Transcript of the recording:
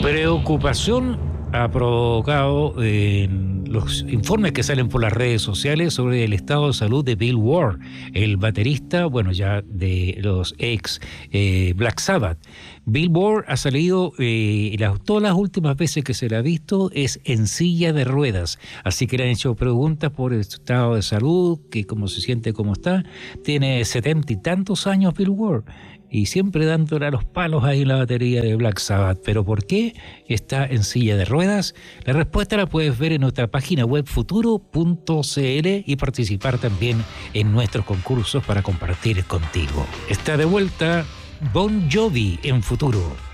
Preocupación ha provocado los informes que salen por las redes sociales sobre el estado de salud de Bill Ward, el baterista, bueno, ya de los ex Black Sabbath. Bill Ward ha salido, todas las últimas veces que se le ha visto es en silla de ruedas, así que le han hecho preguntas por el estado de salud, que cómo se siente, cómo está. Tiene 70 y tantos años Bill Ward, y siempre dándole a los palos ahí en la batería de Black Sabbath. ¿Pero por qué está en silla de ruedas? La respuesta la puedes ver en nuestra página web futuro.cl y participar también en nuestros concursos para compartir contigo. Está de vuelta Bon Jovi en Futuro.